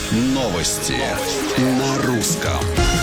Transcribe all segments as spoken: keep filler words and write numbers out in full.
Новости на русском.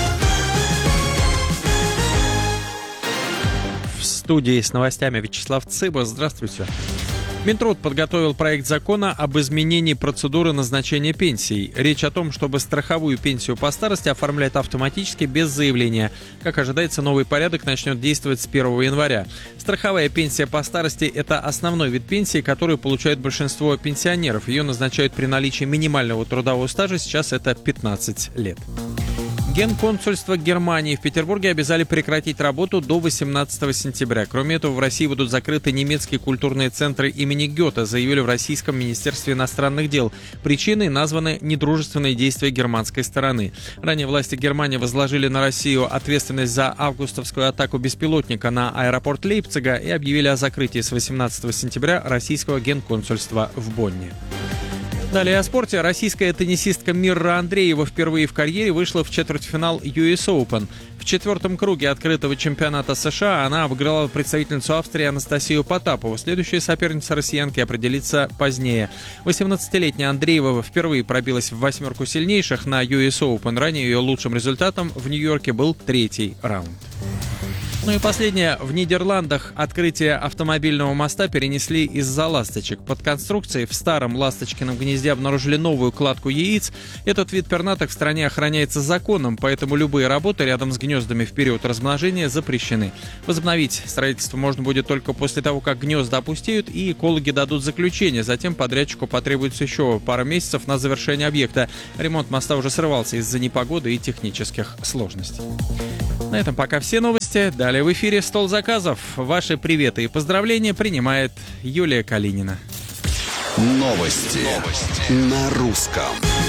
В студии с новостями Вячеслав Цыба. Здравствуйте. Минтруд подготовил проект закона об изменении процедуры назначения пенсий. Речь о том, чтобы страховую пенсию по старости оформлять автоматически без заявления. Как ожидается, новый порядок начнет действовать с первого января. Страховая пенсия по старости – это основной вид пенсии, который получает большинство пенсионеров. Ее назначают при наличии минимального трудового стажа, сейчас это пятнадцать лет. Генконсульство Германии в Петербурге обязали прекратить работу до восемнадцатого сентября. Кроме этого, в России будут закрыты немецкие культурные центры имени Гёте, заявили в Российском министерстве иностранных дел. Причиной названы недружественные действия германской стороны. Ранее власти Германии возложили на Россию ответственность за августовскую атаку беспилотника на аэропорт Лейпцига и объявили о закрытии с восемнадцатого сентября российского генконсульства в Бонне. Далее о спорте. Российская теннисистка Мирра Андреева впервые в карьере вышла в четвертьфинал ю эс Open. В четвертом круге открытого чемпионата США она обыграла представительницу Австрии Анастасию Потапову. Следующая соперница россиянки определится позднее. восемнадцатилетняя Андреева впервые пробилась в восьмерку сильнейших на ю эс Open. Ранее ее лучшим результатом в Нью-Йорке был третий раунд. Ну и последнее. В Нидерландах открытие автомобильного моста перенесли из-за ласточек. Под конструкцией в старом ласточкином гнезде обнаружили новую кладку яиц. Этот вид пернатых в стране охраняется законом, поэтому любые работы рядом с гнездами в период размножения запрещены. Возобновить строительство можно будет только после того, как гнезда опустеют и экологи дадут заключение. Затем подрядчику потребуется еще пара месяцев на завершение объекта. Ремонт моста уже срывался из-за непогоды и технических сложностей. На этом пока все новости. Далее в эфире «Стол заказов». Ваши приветы и поздравления принимает Юлия Калинина. Новости, Новости. на русском.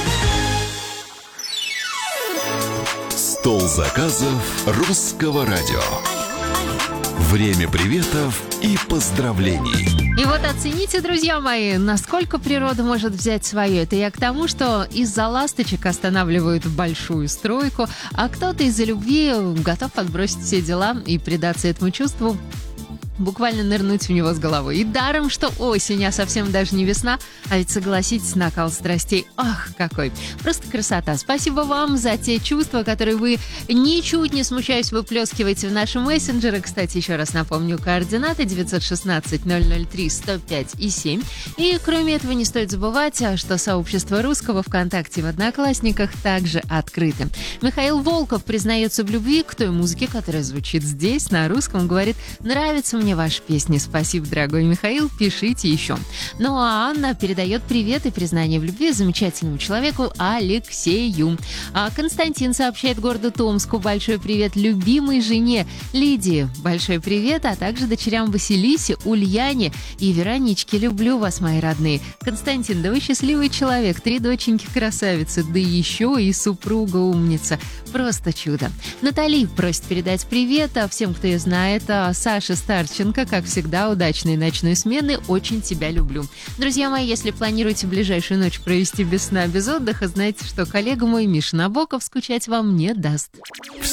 «Стол заказов» Русского радио. Время приветов и поздравлений. И вот оцените, друзья мои, насколько природа может взять свое. Это я к тому, что из-за ласточек останавливают большую стройку, а кто-то из-за любви готов отбросить все дела и предаться этому чувству, буквально нырнуть в него с головой. И даром, что осень, а совсем даже не весна, а ведь, согласитесь, накал страстей, ах, какой. Просто красота. Спасибо вам за те чувства, которые вы, ничуть не смущаясь, выплескиваете в наши мессенджеры. Кстати, еще раз напомню, координаты девятьсот шестнадцать ноль ноль три сто пять и семь. И кроме этого не стоит забывать, что сообщество русского ВКонтакте и в Одноклассниках также открыто. Михаил Волков признается в любви к той музыке, которая звучит здесь, на русском, говорит: нравится мне мне ваши песни. Спасибо, дорогой Михаил, пишите еще. Ну а Анна передает привет и признание в любви замечательному человеку Алексею. А Константин сообщает городу Томску большой привет любимой жене Лидии. Большой привет, а также дочерям Василисе, Ульяне и Вероничке. Люблю вас, мои родные. Константин, да вы счастливый человек. Три доченьки красавицы, да еще и супруга умница. Просто чудо. Натали просит передать привет а всем, кто ее знает. А Саша Старченко, как всегда, удачной ночной смены. Очень тебя люблю. Друзья мои, если планируете ближайшую ночь провести без сна, без отдыха, знайте, что коллега мой Миша Набоков скучать вам не даст.